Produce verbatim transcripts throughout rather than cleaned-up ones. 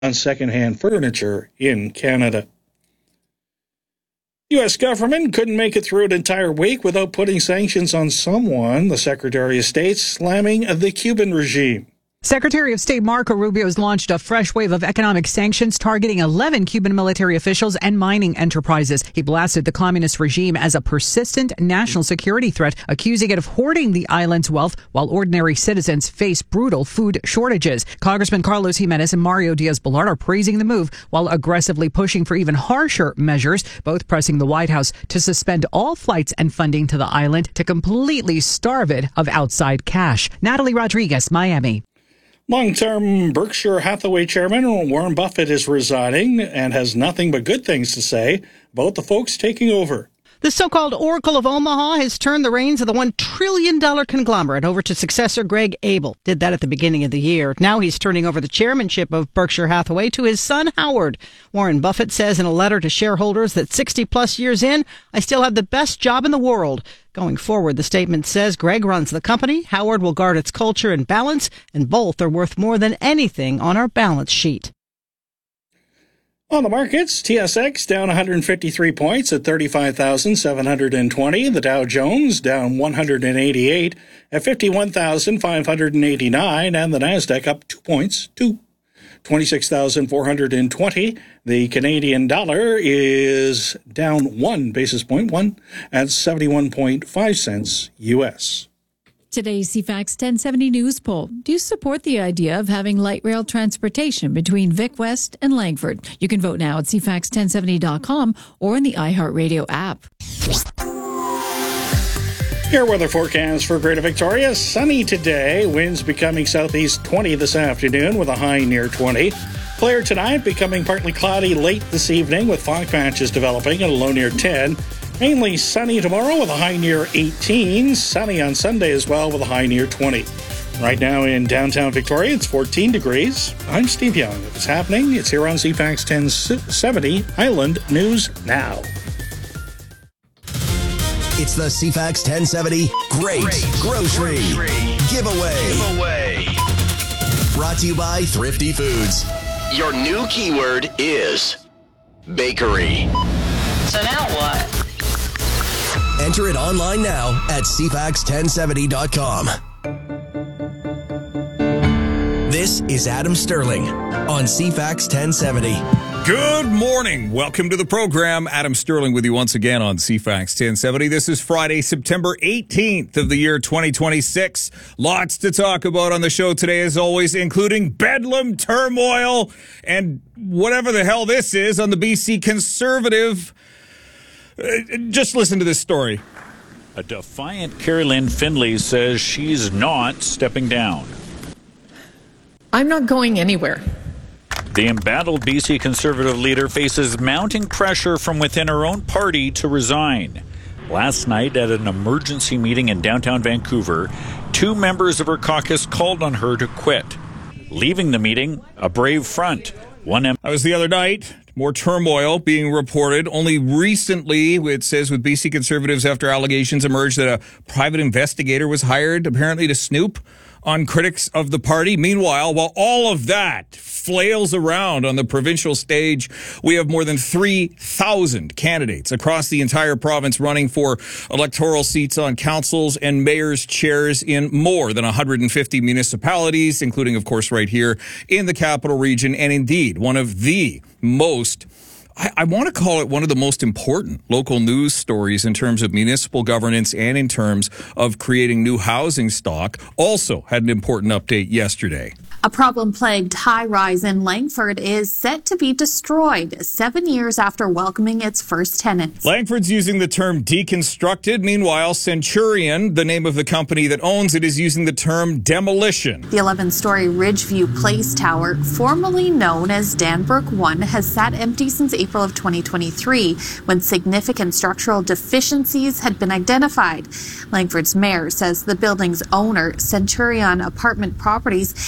on secondhand furniture in Canada. U S government couldn't make it through an entire week without putting sanctions on someone, the Secretary of State slamming the Cuban regime. Secretary of State Marco Rubio has launched a fresh wave of economic sanctions targeting eleven Cuban military officials and mining enterprises. He blasted the communist regime as a persistent national security threat, accusing it of hoarding the island's wealth while ordinary citizens face brutal food shortages. Congressman Carlos Jimenez and Mario Diaz-Balart are praising the move while aggressively pushing for even harsher measures, both pressing the White House to suspend all flights and funding to the island to completely starve it of outside cash. Natalie Rodriguez, Miami. Long-term Berkshire Hathaway chairman Warren Buffett is resigning and has nothing but good things to say about the folks taking over. The so-called Oracle of Omaha has turned the reins of the one trillion dollars conglomerate over to successor Greg Abel. Did that at the beginning of the year. Now he's turning over the chairmanship of Berkshire Hathaway to his son, Howard. Warren Buffett says in a letter to shareholders that sixty plus years in, I still have the best job in the world. Going forward, the statement says Greg runs the company, Howard will guard its culture and balance, and both are worth more than anything on our balance sheet. On the markets, T S X down one hundred fifty-three points at thirty-five thousand seven hundred twenty. The Dow Jones down one hundred eighty-eight at fifty-one thousand five hundred eighty-nine. And the Nasdaq up two points to twenty-six thousand four hundred twenty. The Canadian dollar is down one basis point, one at seventy-one point five cents U S. Today's C FAX ten seventy News Poll. Do you support the idea of having light rail transportation between Vic West and Langford? You can vote now at C FAX ten seventy dot com or in the iHeartRadio app. Your weather forecast for Greater Victoria. Sunny today. Winds becoming southeast twenty this afternoon with a high near twenty. Clear tonight, becoming partly cloudy late this evening with fog patches developing at a low near ten. Mainly sunny tomorrow with a high near eighteen. Sunny on Sunday as well with a high near twenty. Right now in downtown Victoria, it's fourteen degrees. I'm Steve Young. If it's happening, it's here on C FAX ten seventy Highland News Now. It's the C FAX ten seventy Great, Great Grocery, Grocery Giveaway. Giveaway. Brought to you by Thrifty Foods. Your new keyword is bakery. So now what? Enter it online now at C FAX ten seventy dot com. This is Adam Sterling on C FAX ten seventy. Good morning. Welcome to the program. Adam Sterling with you once again on C FAX ten seventy. This is Friday, September eighteenth of the year twenty twenty-six. Lots to talk about on the show today, as always, including bedlam, turmoil, and whatever the hell this is on the B C Conservative. Uh, just listen to this story. A defiant Carrie-Lynne Findlay says she's not stepping down. I'm not going anywhere. The embattled B C Conservative leader faces mounting pressure from within her own party to resign. Last night at an emergency meeting in downtown Vancouver, two members of her caucus called on her to quit. Leaving the meeting, a brave front. One em- That was the other night. More turmoil being reported. Only recently, it says, with B C Conservatives after allegations emerged that a private investigator was hired, apparently to snoop on critics of the party. Meanwhile, while all of that flails around on the provincial stage, we have more than three thousand candidates across the entire province running for electoral seats on councils and mayor's chairs in more than one hundred fifty municipalities, including, of course, right here in the capital region, and indeed one of the most I, I want to call it one of the most important local news stories in terms of municipal governance and in terms of creating new housing stock. Also had an important update yesterday. A problem-plagued high-rise in Langford is set to be destroyed seven years after welcoming its first tenants. Langford's using the term deconstructed. Meanwhile, Centurion, the name of the company that owns it, is using the term demolition. The eleven-story Ridgeview Place Tower, formerly known as Danbrook one, has sat empty since April of twenty twenty-three, when significant structural deficiencies had been identified. Langford's mayor says the building's owner, Centurion Apartment Properties, informed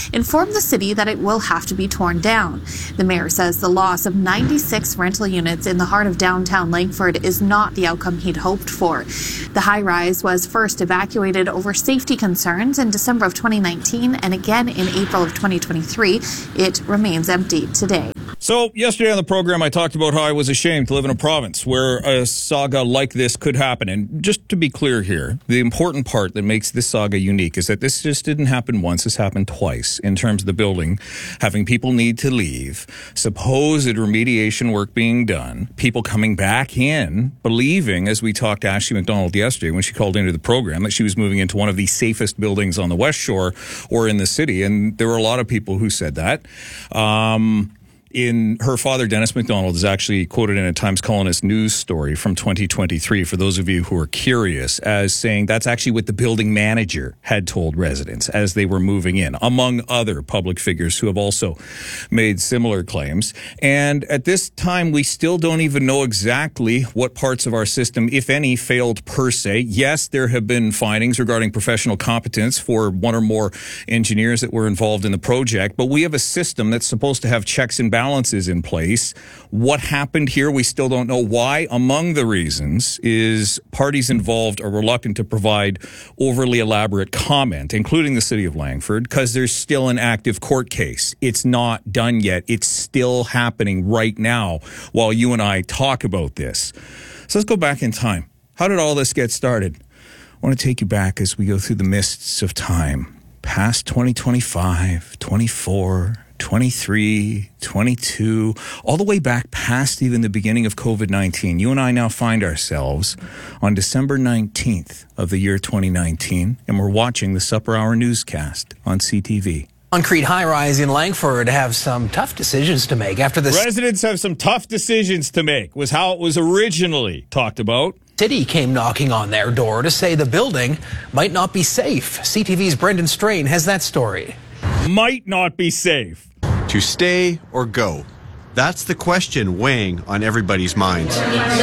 informed the city that it will have to be torn down. The mayor says the loss of ninety-six rental units in the heart of downtown Langford is not the outcome he'd hoped for. The high-rise was first evacuated over safety concerns in December of twenty nineteen and again in April of twenty twenty-three. It remains empty today. So yesterday on the program, I talked about how I was ashamed to live in a province where a saga like this could happen. And just to be clear here, the important part that makes this saga unique is that this just didn't happen once. This happened twice in terms of the building having people need to leave, supposed remediation work being done, people coming back in, believing, as we talked to Ashley McDonald yesterday when she called into the program, that she was moving into one of the safest buildings on the West Shore or in the city. And there were a lot of people who said that. Um... In her father, Dennis McDonald, is actually quoted in a Times Colonist news story from twenty twenty-three, for those of you who are curious, as saying that's actually what the building manager had told residents as they were moving in, among other public figures who have also made similar claims. And at this time, we still don't even know exactly what parts of our system, if any, failed per se. Yes, there have been findings regarding professional competence for one or more engineers that were involved in the project, but we have a system that's supposed to have checks and balances balances in place. What happened here, we still don't know why. Among the reasons is parties involved are reluctant to provide overly elaborate comment, including the city of Langford, because there's still an active court case. It's not done yet. It's still happening right now while you and I talk about this. So let's go back in time. How did all this get started? I want to take you back as we go through the mists of time, past twenty twenty-five, twenty-four, twenty-three, twenty-two, all the way back past even the beginning of COVID nineteen. You and I now find ourselves on December nineteenth of the year twenty nineteen, and we're watching the Supper Hour newscast on C T V. Concrete high-rise in Langford have some tough decisions to make after the residents have some tough decisions to make, was how it was originally talked about. City came knocking on their door to say the building might not be safe. C T V's Brendan Strain has that story. Might not be safe. To stay or go? That's the question weighing on everybody's minds.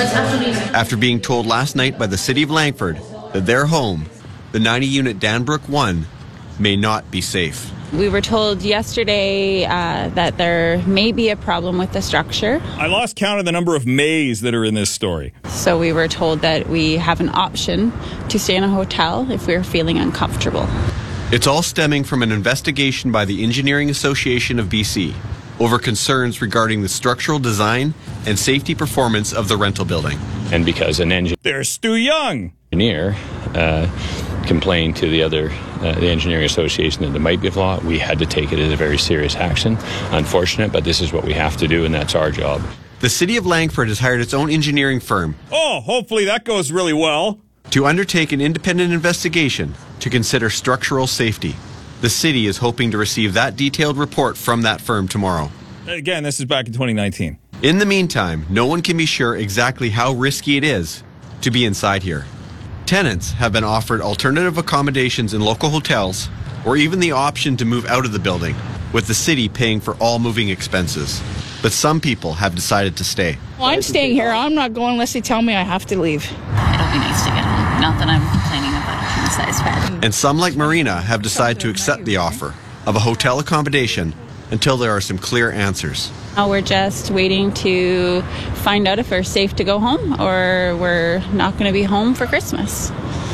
After being told last night by the City of Langford that their home, the ninety-unit Danbrook one, may not be safe. We were told yesterday uh, that there may be a problem with the structure. I lost count of the number of mays that are in this story. So we were told that we have an option to stay in a hotel if we're feeling uncomfortable. It's all stemming from an investigation by the Engineering Association of B C over concerns regarding the structural design and safety performance of the rental building. And because an engineer... There's Stu Young. ...engineer uh, complained to the other, uh, the Engineering Association that there might be a flaw, we had to take it as a very serious action. Unfortunate, but this is what we have to do, and that's our job. The City of Langford has hired its own engineering firm. Oh, hopefully that goes really well. To undertake an independent investigation to consider structural safety. The city is hoping to receive that detailed report from that firm tomorrow. Again, this is back in twenty nineteen. In the meantime, no one can be sure exactly how risky it is to be inside here. Tenants have been offered alternative accommodations in local hotels or even the option to move out of the building, with the city paying for all moving expenses. But some people have decided to stay. Well, I'm staying here. I'm not going unless they tell me I have to leave. It'll be nice to get home. Not that I'm complaining about a king-size bed. And some, like Marina, have decided to accept the offer of a hotel accommodation until there are some clear answers. Now we're just waiting to find out if we're safe to go home or we're not going to be home for Christmas.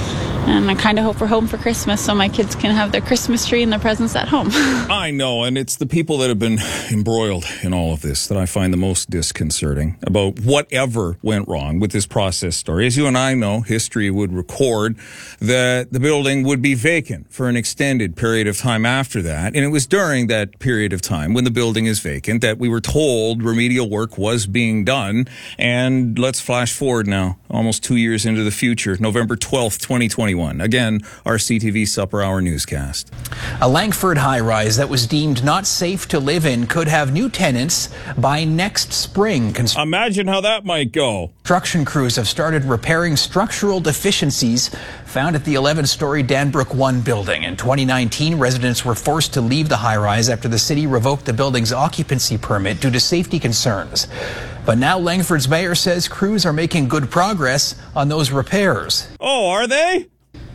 And I kind of hope we're home for Christmas so my kids can have their Christmas tree and their presents at home. I know, and it's the people that have been embroiled in all of this that I find the most disconcerting about whatever went wrong with this process story. As you and I know, history would record that the building would be vacant for an extended period of time after that. And it was during that period of time when the building is vacant that we were told remedial work was being done. And let's flash forward now, almost two years into the future, November twelfth, twenty twenty-one. Again, our C T V Supper Hour newscast. A Langford high-rise that was deemed not safe to live in could have new tenants by next spring. Const- Imagine how that might go. Construction crews have started repairing structural deficiencies found at the eleven-story Danbrook one building. In twenty nineteen, residents were forced to leave the high-rise after the city revoked the building's occupancy permit due to safety concerns. But now Langford's mayor says crews are making good progress on those repairs. Oh, are they?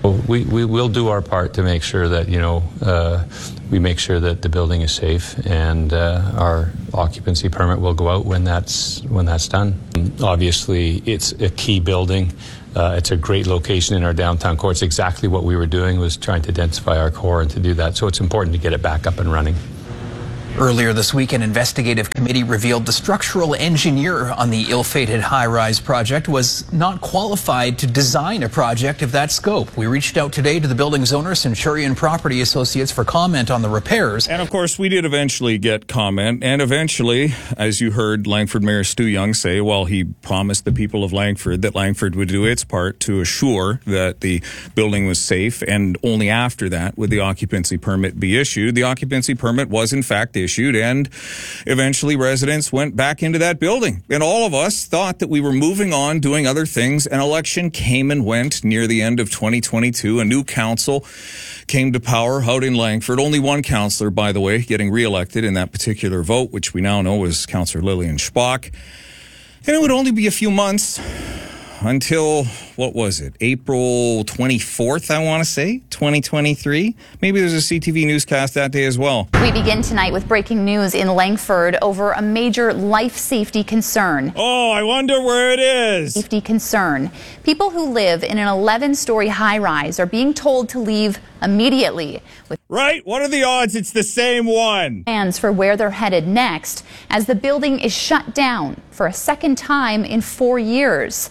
Well, we, we will do our part to make sure that, you know, uh, we make sure that the building is safe, and uh, our occupancy permit will go out when that's when that's done. Obviously, it's a key building. Uh, it's a great location in our downtown core. It's exactly what we were doing, was trying to densify our core and to do that. So it's important to get it back up and running. Earlier this week, an investigative committee revealed the structural engineer on the ill-fated high-rise project was not qualified to design a project of that scope. We reached out today to the building's owner, Centurion Property Associates, for comment on the repairs. And of course, we did eventually get comment. And eventually, as you heard Langford Mayor Stu Young say, well, he promised the people of Langford that Langford would do its part to assure that the building was safe. And only after that would the occupancy permit be issued. The occupancy permit was, in fact, issued, and eventually residents went back into that building. And all of us thought that we were moving on, doing other things. An election came and went near the end of twenty twenty-two. A new council came to power out in Langford. Only one councillor, by the way, getting reelected in that particular vote, which we now know was Councillor Lillian Spock. And it would only be a few months until, what was it, April twenty-fourth, I want to say, twenty twenty-three. Maybe there's a C T V newscast that day as well. We begin tonight with breaking news in Langford over a major life safety concern. Oh, I wonder where it is. Safety concern. People who live in an eleven-story high-rise are being told to leave immediately. With right? What are the odds it's the same one? Plans for where they're headed next as the building is shut down for a second time in four years.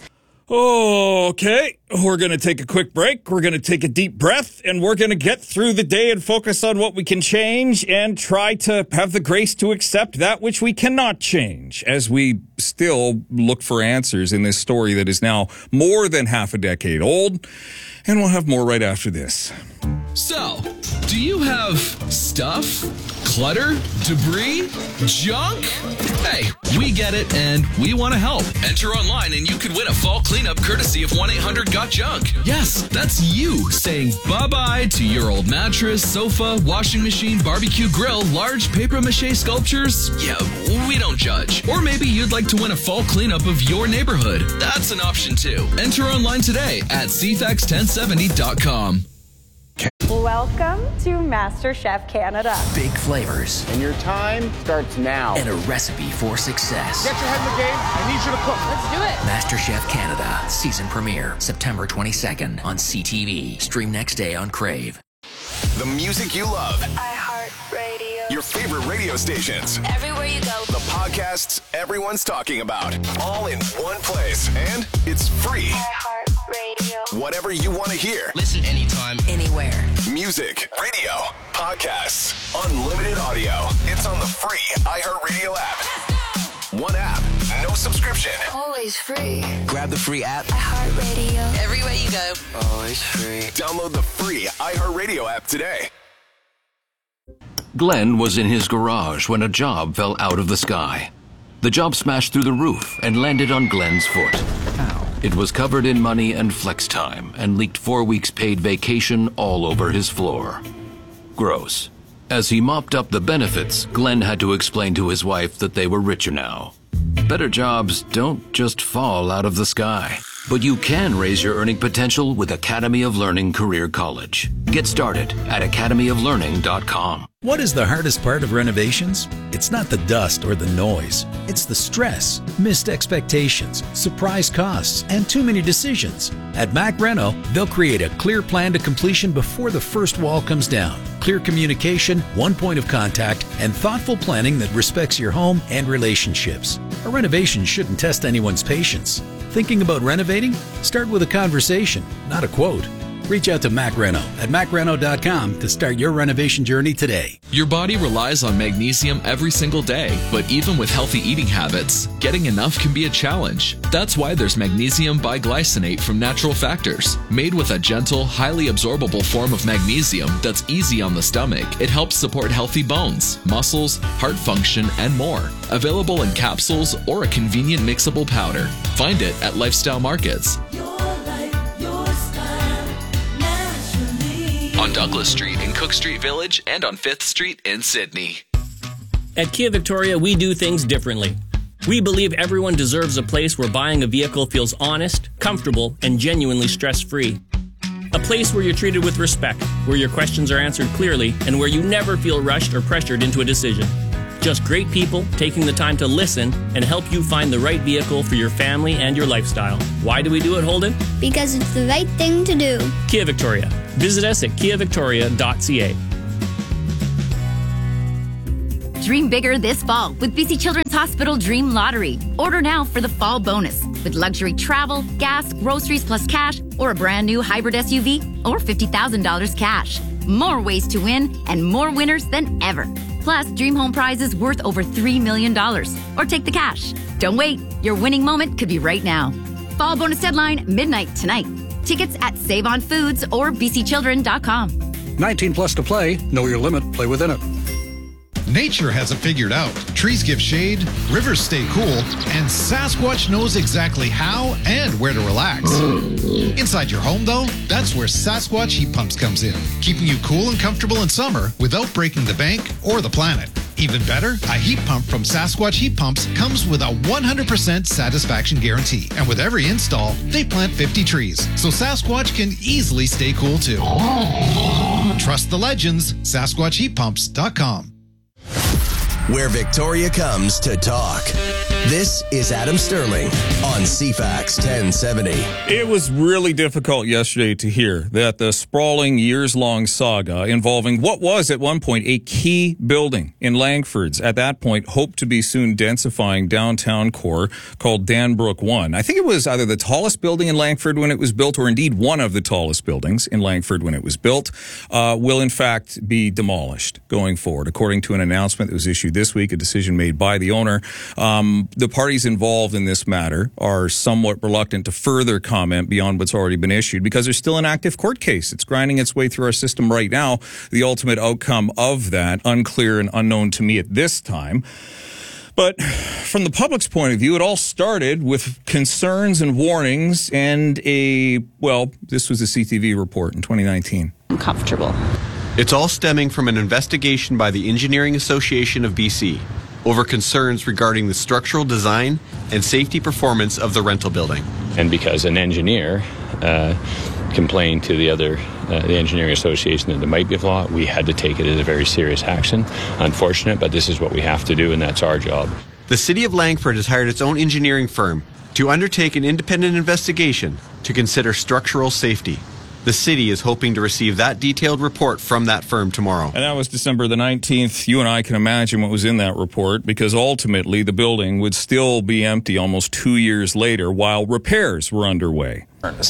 Okay, we're going to take a quick break. We're going to take a deep breath, and we're going to get through the day and focus on what we can change and try to have the grace to accept that which we cannot change as we still look for answers in this story that is now more than half a decade old. And we'll have more right after this. So, do you have stuff, clutter, debris, junk? Hey, we get it, and we want to help. Enter online and you could win a fall cleanup courtesy of one eight hundred got junk. Yes, that's you saying bye-bye to your old mattress, sofa, washing machine, barbecue grill, large papier-mâché sculptures. Yeah, we don't judge. Or maybe you'd like to win a fall cleanup of your neighborhood. That's an option too. Enter online today at c fax ten seventy dot com. Welcome to MasterChef Canada. Big flavors. And your time starts now. And a recipe for success. Get your head in the game. I need you to cook. Let's do it. MasterChef Canada. Season premiere. September twenty-second on C T V. Stream next day on Crave. The music you love. iHeartRadio. Your favorite radio stations. Everywhere you go. The podcasts everyone's talking about. All in one place. And it's free. iHeartRadio. Whatever you want to hear. Listen anytime, anywhere. Music, radio, podcasts, unlimited audio. It's on the free iHeartRadio app. One app, no subscription. Always free. Grab the free app. iHeartRadio. Everywhere you go. Always free. Download the free iHeartRadio app today. Glenn was in his garage when a job fell out of the sky. The job smashed through the roof and landed on Glenn's foot. Ow. It was covered in money and flex time and leaked four weeks paid vacation all over his floor. Gross. As he mopped up the benefits, Glenn had to explain to his wife that they were richer now. Better jobs don't just fall out of the sky. But you can raise your earning potential with Academy of Learning Career College. Get started at academy of learning dot com. What is the hardest part of renovations? It's not the dust or the noise. It's the stress, missed expectations, surprise costs, and too many decisions. At Mac Reno, they'll create a clear plan to completion before the first wall comes down. Clear communication, one point of contact, and thoughtful planning that respects your home and relationships. A renovation shouldn't test anyone's patience. Thinking about renovating? Start with a conversation, not a quote. Reach out to Mac Reno at mac reno dot com to start your renovation journey today. Your body relies on magnesium every single day, but even with healthy eating habits, getting enough can be a challenge. That's why there's magnesium biglycinate from Natural Factors. Made with a gentle, highly absorbable form of magnesium that's easy on the stomach, it helps support healthy bones, muscles, heart function, and more. Available in capsules or a convenient mixable powder. Find it at Lifestyle Markets. On Douglas Street in Cook Street Village and on fifth Street in Sydney. At Kia Victoria, we do things differently. We believe everyone deserves a place where buying a vehicle feels honest, comfortable, and genuinely stress-free. A place where you're treated with respect, where your questions are answered clearly, and where you never feel rushed or pressured into a decision. Just great people taking the time to listen and help you find the right vehicle for your family and your lifestyle. Why do we do it, Holden? Because it's the right thing to do. Kia Victoria. Visit us at kia victoria dot c a. Dream bigger this fall with B C Children's Hospital Dream Lottery. Order now for the fall bonus with luxury travel, gas, groceries plus cash, or a brand new hybrid S U V, or fifty thousand dollars cash. More ways to win and more winners than ever. Plus, Dream Home prizes worth over three million dollars. Or take the cash. Don't wait. Your winning moment could be right now. Fall bonus deadline, midnight tonight. Tickets at Save On Foods or b c children dot com. nineteen plus to play. Know your limit. Play within it. Nature has it figured out. Trees give shade, rivers stay cool, and Sasquatch knows exactly how and where to relax. Inside your home, though, that's where Sasquatch Heat Pumps comes in, keeping you cool and comfortable in summer without breaking the bank or the planet. Even better, a heat pump from Sasquatch Heat Pumps comes with a one hundred percent satisfaction guarantee. And with every install, they plant fifty trees, so Sasquatch can easily stay cool too. Trust the legends, Sasquatch Heat Pumps dot com. Where Victoria comes to talk. This is Adam Sterling on C FAX ten seventy. It was really difficult yesterday to hear that the sprawling years-long saga involving what was at one point a key building in Langford's, at that point, hoped to be soon densifying downtown core, called Danbrook one. I think it was either the tallest building in Langford when it was built, or indeed one of the tallest buildings in Langford when it was built, uh, will in fact be demolished going forward. According to an announcement that was issued this week, a decision made by the owner. Um, the parties involved in this matter are somewhat reluctant to further comment beyond what's already been issued because there's still an active court case. It's grinding its way through our system right now. The ultimate outcome of that, unclear and unknown to me at this time. But from the public's point of view, it all started with concerns and warnings and a, well, this was a C T V report in twenty nineteen. Uncomfortable. It's all stemming from an investigation by the Engineering Association of B C over concerns regarding the structural design and safety performance of the rental building. And because an engineer uh, complained to the other, uh, the Engineering Association that there might be a flaw, we had to take it as a very serious action. Unfortunate, but this is what we have to do, and that's our job. The City of Langford has hired its own engineering firm to undertake an independent investigation to consider structural safety. The city is hoping to receive that detailed report from that firm tomorrow. And that was December the nineteenth. You and I can imagine what was in that report, because ultimately the building would still be empty almost two years later while repairs were underway.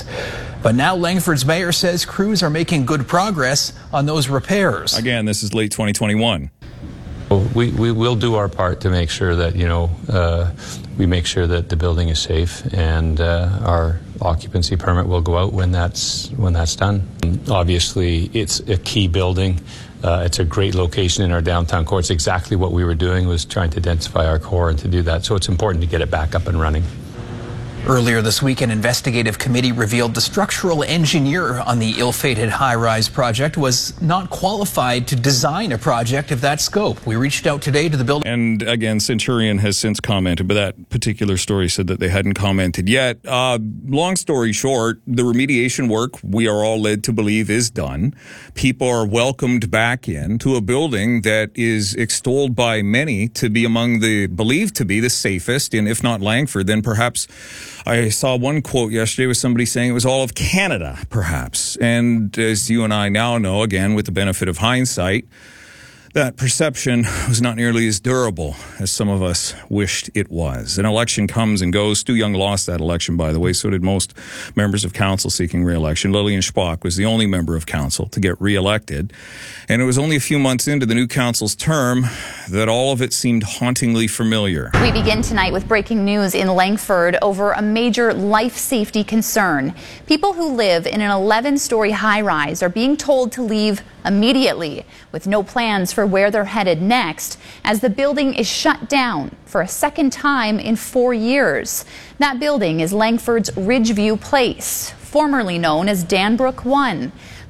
But now Langford's mayor says crews are making good progress on those repairs. Again, this is late twenty twenty-one. Well, we, we will do our part to make sure that, you know, uh, we make sure that the building is safe, and uh, our occupancy permit will go out when that's when that's done. Obviously, it's a key building. Uh, it's a great location in our downtown core. It's exactly what we were doing, was trying to densify our core and to do that. So it's important to get it back up and running. Earlier this week, an investigative committee revealed the structural engineer on the ill-fated high-rise project was not qualified to design a project of that scope. We reached out today to the building. And again, Centurion has since commented, but that particular story said that they hadn't commented yet. Uh, long story short, the remediation work, we are all led to believe, is done. People are welcomed back in to a building that is extolled by many to be among the, believed to be the safest, and if not Langford, then perhaps, I saw one quote yesterday with somebody saying it was all of Canada, perhaps. And as you and I now know, again, with the benefit of hindsight, that perception was not nearly as durable as some of us wished it was. An election comes and goes. Stu Young lost that election, by the way. So did most members of council seeking re-election. Lillian Spock was the only member of council to get re-elected. And it was only a few months into the new council's term that all of it seemed hauntingly familiar. We begin tonight with breaking news in Langford over a major life safety concern. People who live in an eleven-story high-rise are being told to leave immediately, with no plans for where they're headed next, as the building is shut down for a second time in four years. That building is Langford's Ridgeview Place, formerly known as Danbrook one.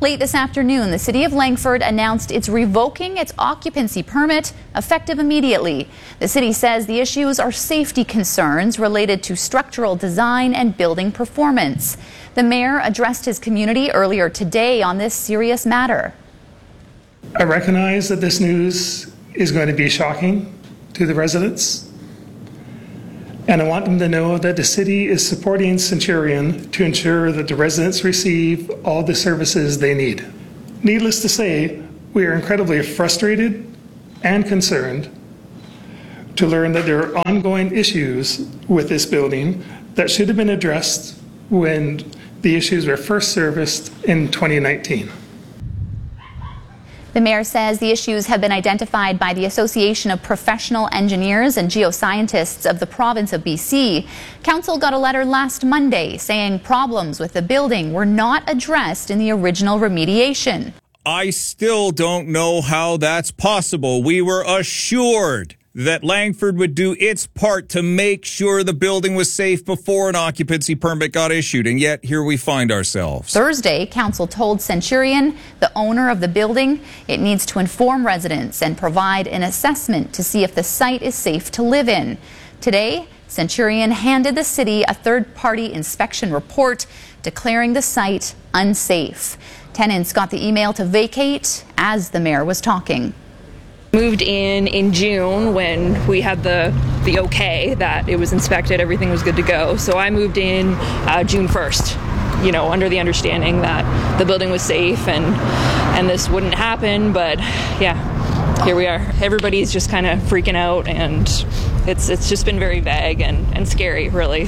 Late this afternoon, the city of Langford announced it's revoking its occupancy permit effective immediately. The city says the issues are safety concerns related to structural design and building performance. The mayor addressed his community earlier today on this serious matter. I recognize that this news is going to be shocking to the residents, and I want them to know that the city is supporting Centurion to ensure that the residents receive all the services they need. Needless to say, we are incredibly frustrated and concerned to learn that there are ongoing issues with this building that should have been addressed when the issues were first serviced in twenty nineteen. The mayor says the issues have been identified by the Association of Professional Engineers and Geoscientists of the province of B C. Council got a letter last Monday saying problems with the building were not addressed in the original remediation. I still don't know how that's possible. We were assured that Langford would do its part to make sure the building was safe before an occupancy permit got issued, and yet here we find ourselves. Thursday, council told Centurion, the owner of the building, it needs to inform residents and provide an assessment to see if the site is safe to live in. Today, Centurion handed the city a third-party inspection report declaring the site unsafe. Tenants got the email to vacate as the mayor was talking. Moved in in June when we had the the okay that it was inspected, everything was good to go. So I moved in uh, June first, you know, under the understanding that the building was safe and and this wouldn't happen. But yeah, here we are. Everybody's just kind of freaking out, and it's it's just been very vague and, and scary, really.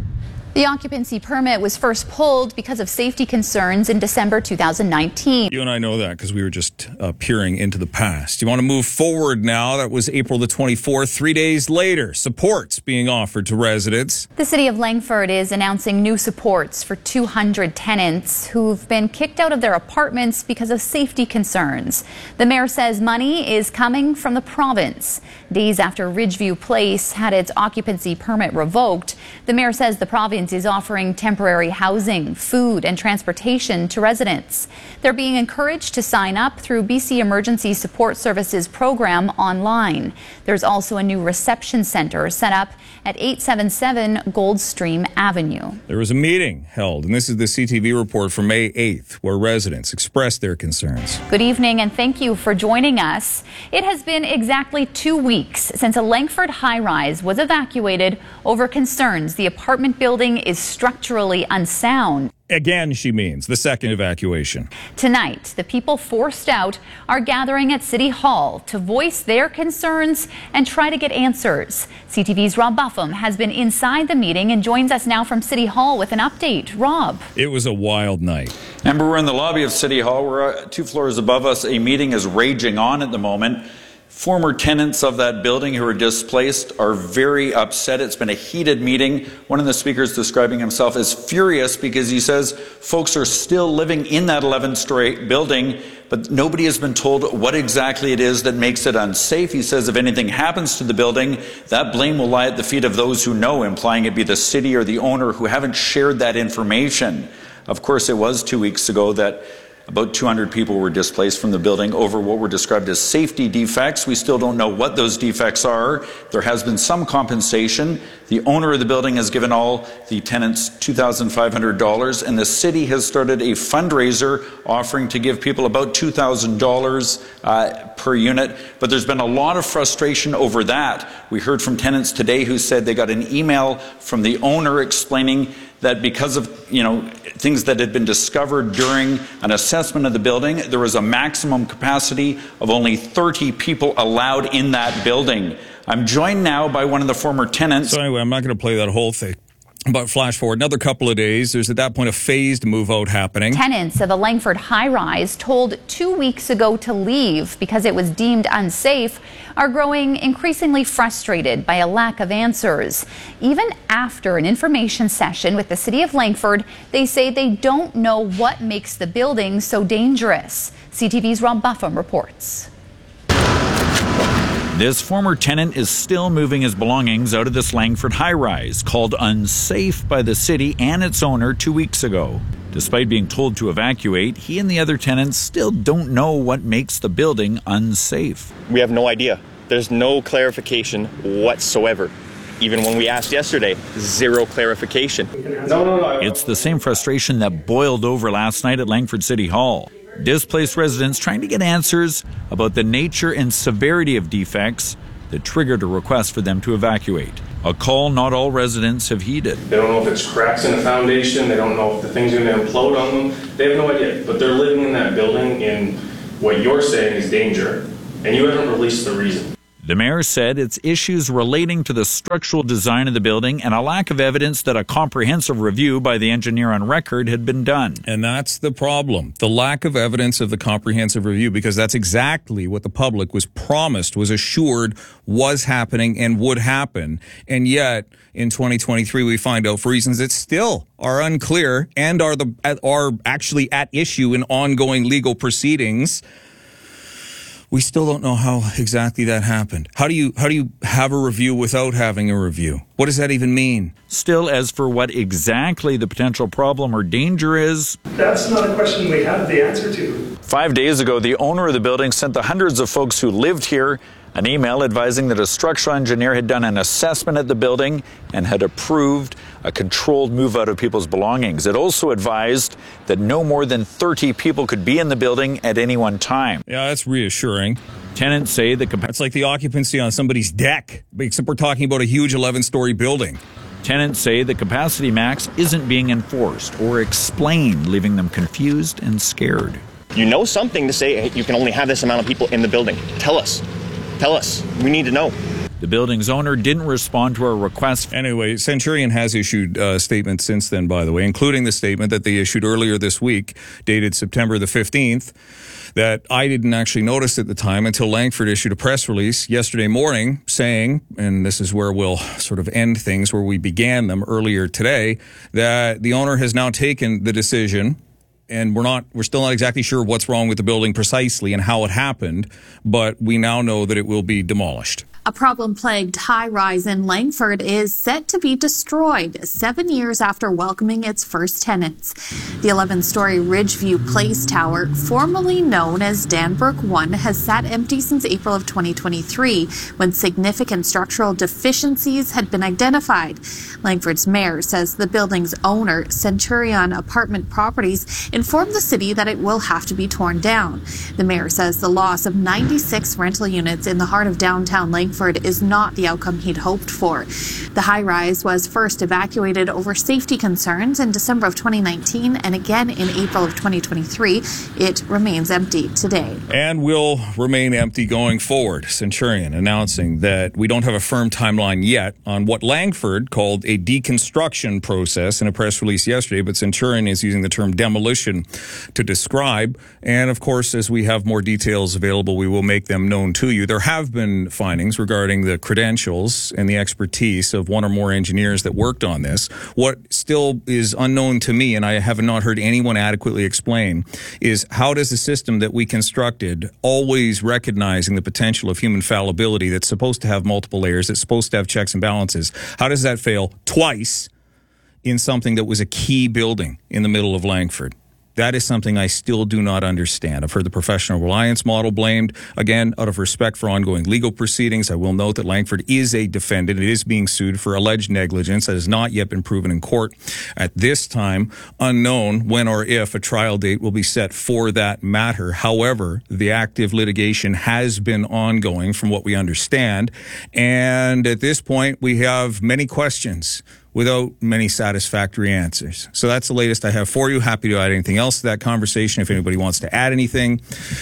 The occupancy permit was first pulled because of safety concerns in December two thousand nineteen. You and I know that because we were just uh, peering into the past. You want to move forward now. That was April the twenty-fourth. Three days later, supports being offered to residents. The city of Langford is announcing new supports for two hundred tenants who've been kicked out of their apartments because of safety concerns. The mayor says money is coming from the province. Days after Ridgeview Place had its occupancy permit revoked, the mayor says the province is offering temporary housing, food, and transportation to residents. They're being encouraged to sign up through B C Emergency Support Services program online. There's also a new reception center set up at eight seventy-seven Goldstream Avenue. There was a meeting held, and this is the C T V report from May eighth, where residents expressed their concerns. Good evening, and thank you for joining us. It has been exactly two weeks since a Langford high-rise was evacuated over concerns the apartment building is structurally unsound. Again, she means the second evacuation. Tonight, the people forced out are gathering at City Hall to voice their concerns and try to get answers. C T V's Rob Buffum has been inside the meeting and joins us now from City Hall with an update. Rob. It was a wild night. Amber, we're in the lobby of City Hall. We're uh, two floors above us. A meeting is raging on at the moment. Former tenants of that building who are displaced are very upset. It's been a heated meeting. One of the speakers describing himself as furious because he says folks are still living in that eleven-story building, but nobody has been told what exactly it is that makes it unsafe. He says if anything happens to the building, that blame will lie at the feet of those who know, implying it be the city or the owner who haven't shared that information. Of course, it was two weeks ago that about two hundred people were displaced from the building over what were described as safety defects. We still don't know what those defects are. There has been some compensation. The owner of the building has given all the tenants two thousand five hundred dollars, and the city has started a fundraiser offering to give people about two thousand dollars uh, per unit. But there's been a lot of frustration over that. We heard from tenants today who said they got an email from the owner explaining that because of, you know, things that had been discovered during an assessment of the building, there was a maximum capacity of only thirty people allowed in that building. I'm joined now by one of the former tenants. So anyway, I'm not going to play that whole thing. But flash forward another couple of days, there's at that point a phased move out happening. Tenants of a Langford high-rise told two weeks ago to leave because it was deemed unsafe are growing increasingly frustrated by a lack of answers. Even after an information session with the city of Langford, they say they don't know what makes the building so dangerous. C T V's Rob Buffum reports. This former tenant is still moving his belongings out of this Langford high-rise, called unsafe by the city and its owner two weeks ago. Despite being told to evacuate, he and the other tenants still don't know what makes the building unsafe. We have no idea. There's no clarification whatsoever. Even when we asked yesterday, zero clarification. No, no, no. It's the same frustration that boiled over last night at Langford City Hall. Displaced residents trying to get answers about the nature and severity of defects that triggered a request for them to evacuate. A call not all residents have heeded. They don't know if it's cracks in the foundation. They don't know if the thing's going to implode on them. They have no idea. But they're living in that building in what you're saying is danger, and you haven't released the reason. The mayor said it's issues relating to the structural design of the building and a lack of evidence that a comprehensive review by the engineer on record had been done. And that's the problem, the lack of evidence of the comprehensive review, because that's exactly what the public was promised, was assured was happening and would happen. And yet, in twenty twenty-three, we find out for reasons that still are unclear and are the are actually at issue in ongoing legal proceedings. We still don't know how exactly that happened. How do you how do you have a review without having a review? What does that even mean? Still, as for what exactly the potential problem or danger is, that's not a question we have the answer to. Five days ago, the owner of the building sent the hundreds of folks who lived here an email advising that a structural engineer had done an assessment at the building and had approved a controlled move out of people's belongings. It also advised that no more than thirty people could be in the building at any one time. Yeah, that's reassuring. Tenants say the capacity... It's like the occupancy on somebody's deck, except we're talking about a huge eleven-story building. Tenants say the capacity max isn't being enforced or explained, leaving them confused and scared. You know something to say, hey, you can only have this amount of people in the building. Tell us. Tell us. We need to know. The building's owner didn't respond to our request. Anyway, Centurion has issued uh, statements since then, by the way, including the statement that they issued earlier this week, dated September the fifteenth, that I didn't actually notice at the time until Langford issued a press release yesterday morning saying, and this is where we'll sort of end things where we began them earlier today, that the owner has now taken the decision. And we're not, we're still not exactly sure what's wrong with the building precisely and how it happened, but we now know that it will be demolished. A problem-plagued high-rise in Langford is set to be destroyed seven years after welcoming its first tenants. The eleven-story Ridgeview Place Tower, formerly known as Danbrook One, has sat empty since April of twenty twenty-three, when significant structural deficiencies had been identified. Langford's mayor says the building's owner, Centurion Apartment Properties, informed the city that it will have to be torn down. The mayor says the loss of ninety-six rental units in the heart of downtown Langford is not the outcome he'd hoped for. The high-rise was first evacuated over safety concerns in December of twenty nineteen and again in April of twenty twenty-three. It remains empty today. And will remain empty going forward. Centurion announcing that we don't have a firm timeline yet on what Langford called a deconstruction process in a press release yesterday, but Centurion is using the term demolition to describe. And of course, as we have more details available, we will make them known to you. There have been findings regarding the credentials and the expertise of one or more engineers that worked on this. What still is unknown to me, and I have not heard anyone adequately explain, is how does the system that we constructed, always recognizing the potential of human fallibility that's supposed to have multiple layers, that's supposed to have checks and balances, how does that fail twice in something that was a key building in the middle of Langford? That is something I still do not understand. I've heard the professional reliance model blamed. Again, out of respect for ongoing legal proceedings, I will note that Langford is a defendant. It is being sued for alleged negligence that has not yet been proven in court. At this time, unknown when or if a trial date will be set for that matter. However, the active litigation has been ongoing from what we understand. And at this point, we have many questions without many satisfactory answers. So that's the latest I have for you. Happy to add anything else to that conversation if anybody wants to add anything.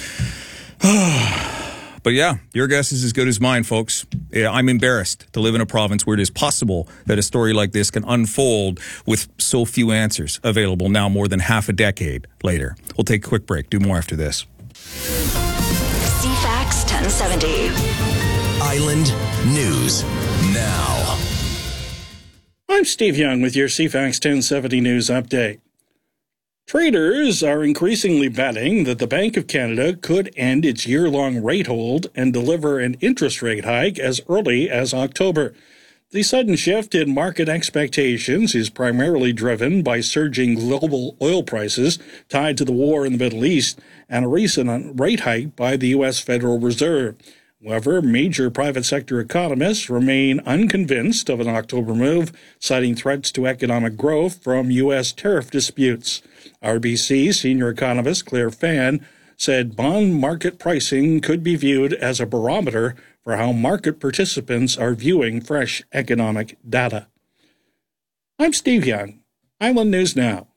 But yeah, your guess is as good as mine, folks. Yeah, I'm embarrassed to live in a province where it is possible that a story like this can unfold with so few answers available now more than half a decade later. We'll take a quick break. Do more after this. C FAX ten seventy. Island News Now. I'm Steve Young with your C FAX ten seventy News Update. Traders are increasingly betting that the Bank of Canada could end its year-long rate hold and deliver an interest rate hike as early as October. The sudden shift in market expectations is primarily driven by surging global oil prices tied to the war in the Middle East and a recent rate hike by the U S Federal Reserve. However, major private sector economists remain unconvinced of an October move, citing threats to economic growth from U S tariff disputes. R B C senior economist Claire Fan said bond market pricing could be viewed as a barometer for how market participants are viewing fresh economic data. I'm Steve Young, Island News Now.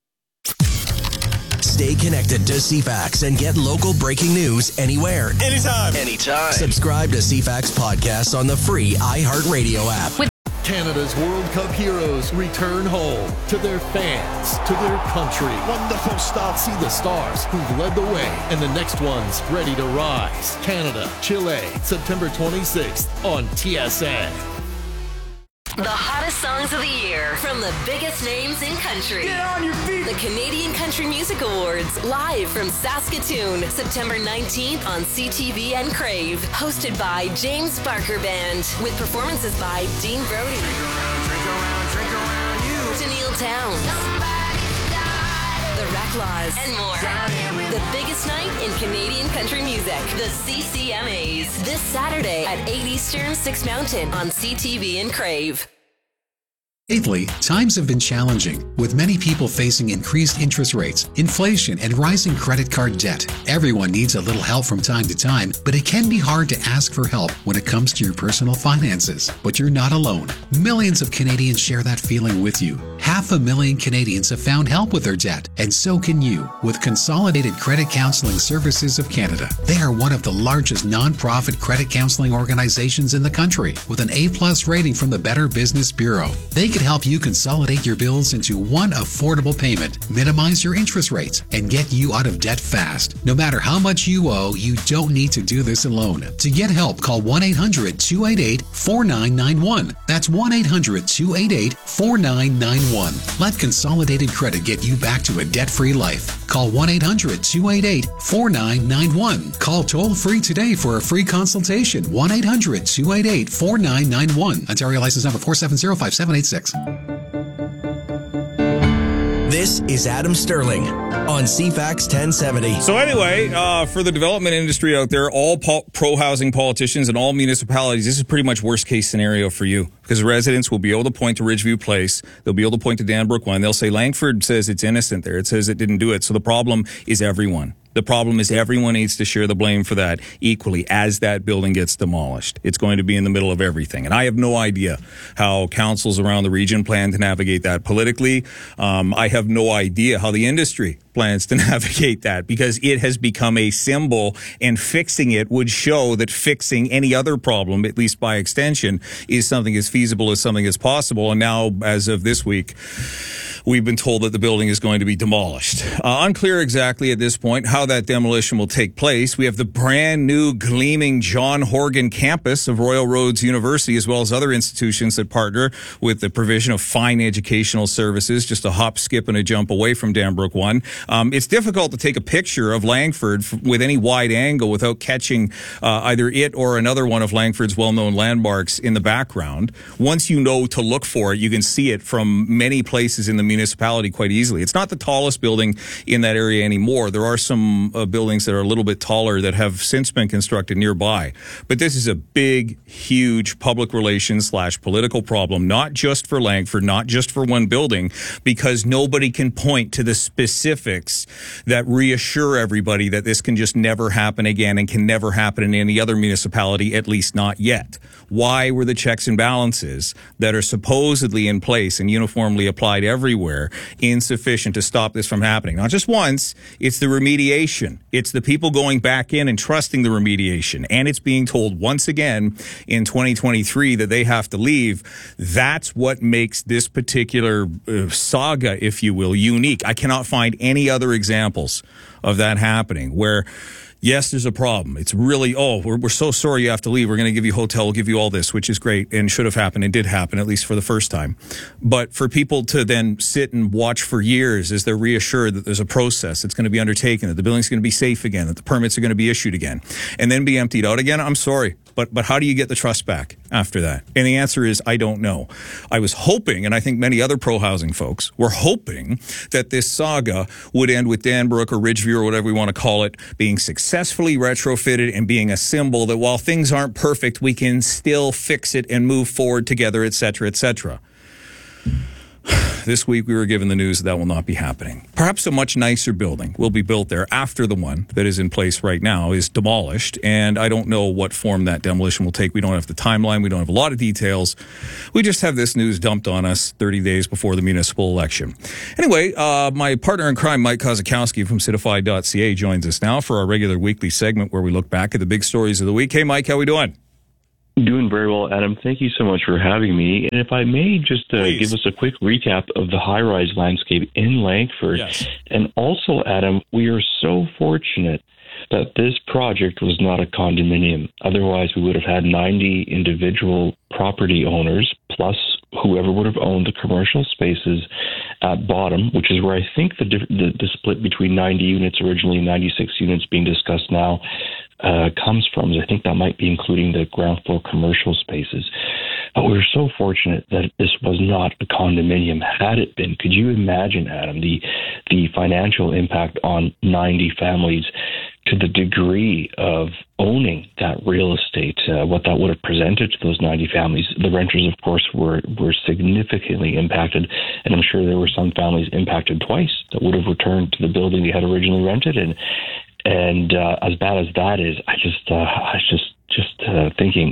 Stay connected to C FAX and get local breaking news anywhere, anytime, anytime. Subscribe to C FAX podcasts on the free iHeartRadio app. Canada's World Cup heroes return home to their fans, to their country. Wonderful stuff. See the stars who've led the way and the next ones ready to rise. Canada, Chile, September twenty-sixth on T S N. The hottest songs of the year from the biggest names in country. Get on your feet! The Canadian Country Music Awards, live from Saskatoon, September nineteenth on C T V and Crave. Hosted by James Barker Band, with performances by Dean Brody, drink around, drink around, drink around you, Tennille Townes, the Racklaws, and more. The biggest night in Canadian country music, the C C M As. This Saturday at eight Eastern, six Mountain on C T V and Crave. Lately, times have been challenging, with many people facing increased interest rates, inflation, and rising credit card debt. Everyone needs a little help from time to time, but it can be hard to ask for help when it comes to your personal finances. But you're not alone. Millions of Canadians share that feeling with you. Half a million Canadians have found help with their debt, and so can you, with Consolidated Credit Counseling Services of Canada. They are one of the largest non-profit credit counseling organizations in the country, with an A-plus rating from the Better Business Bureau. They can help you consolidate your bills into one affordable payment, minimize your interest rates, and get you out of debt fast. No matter how much you owe, you don't need to do this alone. To get help, call one eight hundred, two eight eight, four nine nine one. That's one eight hundred, two eight eight, four nine nine one. Let Consolidated Credit get you back to a debt-free life. Call one eight hundred, two eight eight, four nine nine one. Call toll-free today for a free consultation. one eight hundred, two eight eight, four nine nine one. Ontario license number four seven zero, five seven eight six. This is Adam Sterling on C FAX ten seventy. So anyway, uh, for the development industry out there, all po- pro-housing politicians and all municipalities, this is pretty much worst-case scenario for you, because residents will be able to point to Ridgeview Place. They'll be able to point to Danbrook one. They'll say Langford says it's innocent there. It says it didn't do it. So the problem is everyone. The problem is everyone needs to share the blame for that equally as that building gets demolished. It's going to be in the middle of everything. And I have no idea how councils around the region plan to navigate that politically. Um, I have no idea how the industry plans to navigate that, because it has become a symbol, and fixing it would show that fixing any other problem, at least by extension, is something as feasible as something as possible. And now, as of this week, we've been told that the building is going to be demolished. Uh, unclear exactly at this point how that demolition will take place. We have the brand new gleaming John Horgan campus of Royal Roads University, as well as other institutions that partner with the provision of fine educational services, just a hop, skip, and a jump away from Danbrook one. Um, it's difficult to take a picture of Langford f- with any wide angle without catching uh, either it or another one of Langford's well-known landmarks in the background. Once you know to look for it, you can see it from many places in the municipality quite easily. It's not the tallest building in that area anymore. There are some uh, buildings that are a little bit taller that have since been constructed nearby. But this is a big, huge public relations slash political problem, not just for Langford, not just for one building, because nobody can point to the specifics that reassure everybody that this can just never happen again and can never happen in any other municipality, at least not yet. Why were the checks and balances that are supposedly in place and uniformly applied everywhere insufficient to stop this from happening? Not just once, it's the remediation. It's the people going back in and trusting the remediation. And it's being told once again in twenty twenty-three that they have to leave. That's what makes this particular uh, saga, if you will, unique. I cannot find any other examples of that happening where, yes, there's a problem. It's really, oh, we're, we're so sorry you have to leave. We're going to give you a hotel. We'll give you all this, which is great and should have happened and did happen, at least for the first time. But for people to then sit and watch for years as they're reassured that there's a process that's going to be undertaken, that the building's going to be safe again, that the permits are going to be issued again, and then be emptied out again, I'm sorry. But but how do you get the trust back after that? And the answer is, I don't know. I was hoping, and I think many other pro-housing folks were hoping, that this saga would end with Danbrook or Ridgeview or whatever we want to call it being successfully retrofitted and being a symbol that while things aren't perfect, we can still fix it and move forward together, et cetera, et cetera. This week we were given the news that that will not be happening. Perhaps a much nicer building will be built there after the one that is in place right now is demolished, and I don't know what form that demolition will take. We don't have the timeline. We don't have a lot of details. We just have this news dumped on us thirty days before the municipal election. Anyway, uh, my partner in crime, Mike Kozakowski from Citify dot C A, joins us now for our regular weekly segment where we look back at the big stories of the week. Hey, Mike, how we doing? Doing very well, Adam. Thank you so much for having me. And if I may just uh, give us a quick recap of the high-rise landscape in Langford. Yes. And also, Adam, we are so fortunate that this project was not a condominium. Otherwise, we would have had ninety individual property owners plus whoever would have owned the commercial spaces at bottom, which is where I think the, the, the split between ninety units originally and ninety-six units being discussed now uh, comes from. I think that might be including the ground floor commercial spaces. But we were so fortunate that this was not a condominium. Had it been, could you imagine, Adam, the the financial impact on ninety families to the degree of owning that real estate, uh, what that would have presented to those ninety families? The renters, of course, were, were significantly impacted, and I'm sure there were some families impacted twice that would have returned to the building they had originally rented. And and uh, as bad as that is, I just uh, I was just just uh, thinking,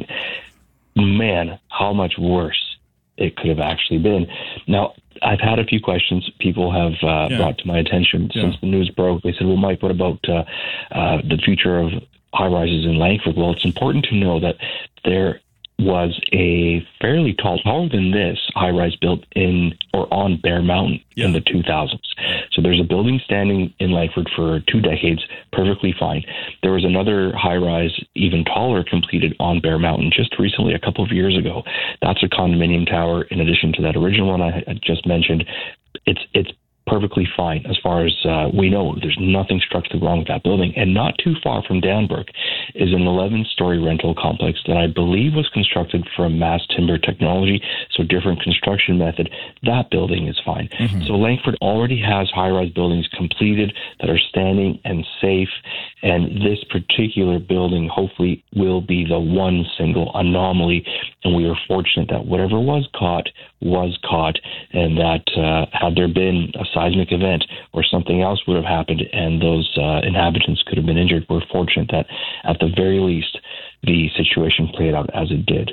man, how much worse it could have actually been. Now, I've had a few questions people have uh, yeah. brought to my attention yeah. since the news broke. They said, well, Mike, what about uh, uh, the future of high-rises in Langford? Well, it's important to know that there was a fairly tall, taller than this, high-rise built in or on Bear Mountain yeah. in the two thousands. So there's a building standing in Langford for two decades, perfectly fine. There was another high-rise, even taller, completed on Bear Mountain just recently, a couple of years ago. That's a condominium tower in addition to that original one I had just mentioned. It's it's perfectly fine as far as uh, we know. There's nothing structurally wrong with that building. And not too far from Danbrook is an eleven-story rental complex that I believe was constructed from mass timber technology, so different construction method. That building is fine. Mm-hmm. So Langford already has high-rise buildings completed that are standing and safe, and this particular building hopefully will be the one single anomaly, and we are fortunate that whatever was caught was caught, and that uh, had there been a seismic event or something else would have happened and those uh, inhabitants could have been injured, we're fortunate that at the very least the situation played out as it did.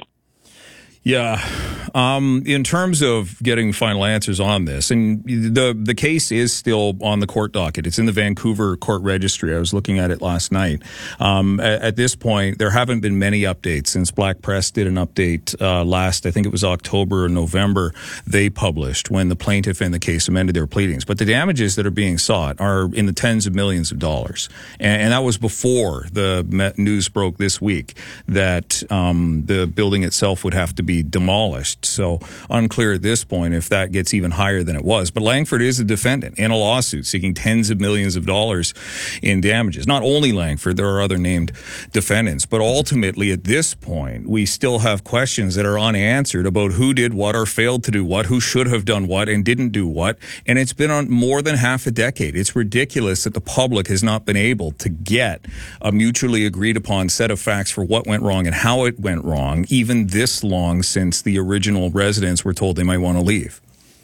Yeah. Um, in terms of getting final answers on this, and the the case is still on the court docket. It's in the Vancouver Court Registry. I was looking at it last night. Um, at, at this point, there haven't been many updates since Black Press did an update uh, last, I think it was October or November, they published when the plaintiff in the case amended their pleadings. But the damages that are being sought are in the tens of millions of dollars. And, and that was before the news broke this week that um, the building itself would have to be demolished. So unclear at this point if that gets even higher than it was. But Langford is a defendant in a lawsuit seeking tens of millions of dollars in damages. Not only Langford, there are other named defendants. But ultimately at this point, we still have questions that are unanswered about who did what or failed to do what, who should have done what and didn't do what. And it's been on more than half a decade. It's ridiculous that the public has not been able to get a mutually agreed upon set of facts for what went wrong and how it went wrong, even this long since the original residents were told they might want to leave.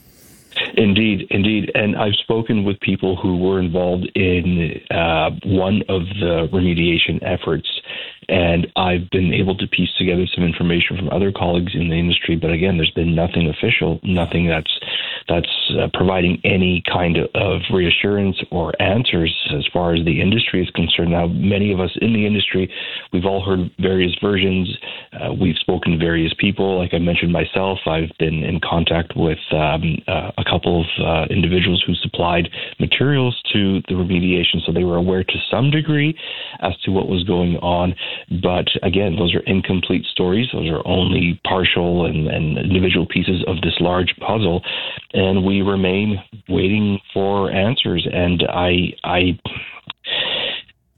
Indeed, indeed. And I've spoken with people who were involved in uh, one of the remediation efforts, and I've been able to piece together some information from other colleagues in the industry. But again, there's been nothing official, nothing that's that's uh, providing any kind of, of reassurance or answers as far as the industry is concerned. Now, many of us in the industry, we've all heard various versions. Uh, we've spoken to various people. Like I mentioned myself, I've been in contact with um, uh, a couple of uh, individuals who supplied materials to the remediation, so they were aware to some degree as to what was going on. But again, those are incomplete stories. Those are only partial and, and individual pieces of this large puzzle. And we remain waiting for answers. And I, I,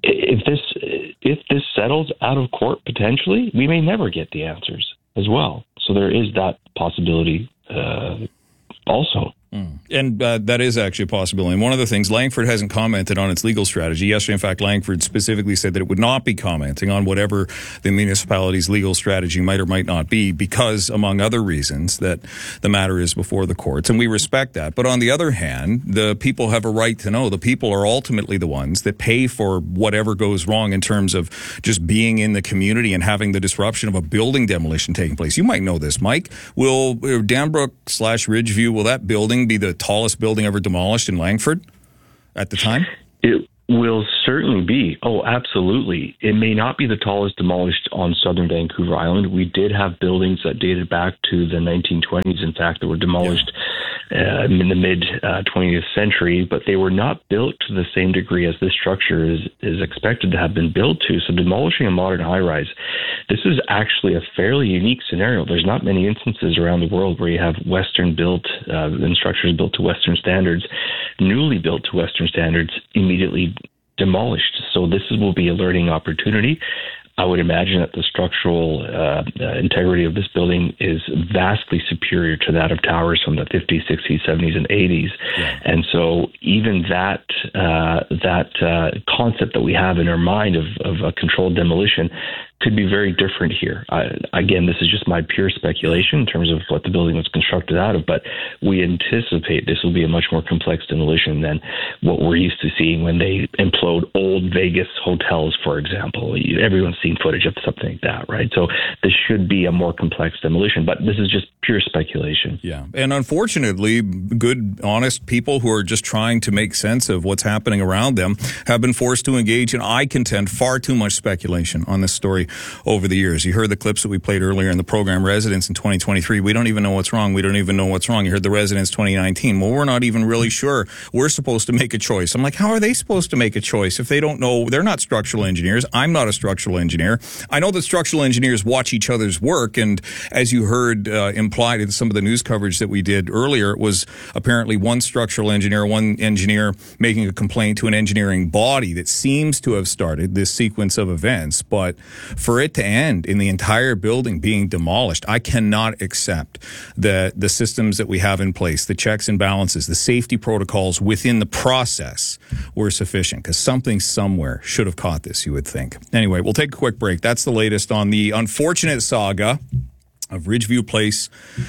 if this if this settles out of court potentially, we may never get the answers as well. So there is that possibility uh, also. Mm. And uh, that is actually a possibility. And one of the things, Langford hasn't commented on its legal strategy. Yesterday, in fact, Langford specifically said that it would not be commenting on whatever the municipality's legal strategy might or might not be because, among other reasons, that the matter is before the courts. And we respect that. But on the other hand, the people have a right to know. The people are ultimately the ones that pay for whatever goes wrong in terms of just being in the community and having the disruption of a building demolition taking place. You might know this, Mike. Will Danbrook slash Ridgeview, will that building be the tallest building ever demolished in Langford at the time? It will certainly be. Oh, absolutely. It may not be the tallest demolished on southern Vancouver Island. We did have buildings that dated back to the nineteen twenties, in fact, that were demolished yeah. uh, in the mid-twentieth uh, century, but they were not built to the same degree as this structure is, is expected to have been built to. So demolishing a modern high-rise, this is actually a fairly unique scenario. There's not many instances around the world where you have Western-built uh, and structures built to Western standards, newly built to Western standards, immediately demolished. So this will be a learning opportunity. I would imagine that the structural uh, uh, integrity of this building is vastly superior to that of towers from the fifties, sixties, seventies, and eighties. Yeah. And so even that uh, that uh, concept that we have in our mind of, of a controlled demolition could be very different here. I, again, this is just my pure speculation in terms of what the building was constructed out of, but we anticipate this will be a much more complex demolition than what we're used to seeing when they implode old Vegas hotels, for example. Everyone's seen footage of something like that, right? So this should be a more complex demolition, but this is just pure speculation. Yeah, and unfortunately, good, honest people who are just trying to make sense of what's happening around them have been forced to engage in, I contend, far too much speculation on this story over the years. You heard the clips that we played earlier in the program, Residents in twenty twenty-three. We don't even know what's wrong. We don't even know what's wrong. You heard the Residents twenty nineteen. Well, we're not even really sure. We're supposed to make a choice. I'm like, how are they supposed to make a choice if they don't know? They're not structural engineers. I'm not a structural engineer. I know that structural engineers watch each other's work, and as you heard uh, implied in some of the news coverage that we did earlier, it was apparently one structural engineer, one engineer making a complaint to an engineering body that seems to have started this sequence of events. But for it to end in the entire building being demolished, I cannot accept that the systems that we have in place, the checks and balances, the safety protocols within the process were sufficient, because something somewhere should have caught this, you would think. Anyway, we'll take a quick break. That's the latest on the unfortunate saga of Ridgeview Place.